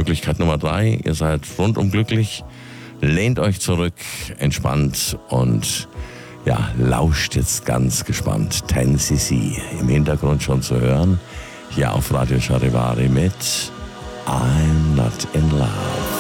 Möglichkeit Nummer 3, ihr seid rundum glücklich, lehnt euch zurück, entspannt und ja, lauscht jetzt ganz gespannt. 10cc im Hintergrund schon zu hören, hier auf Radio Charivari mit I'm Not in Love.